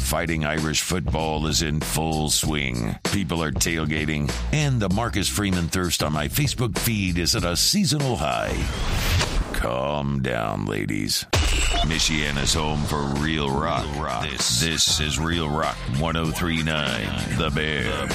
Fighting Irish football is in full swing. People are tailgating, and the Marcus Freeman thirst on my Facebook feed is at a seasonal high. Calm down, ladies. Michiana's home for real rock. This is Real Rock 103.9, The Bear.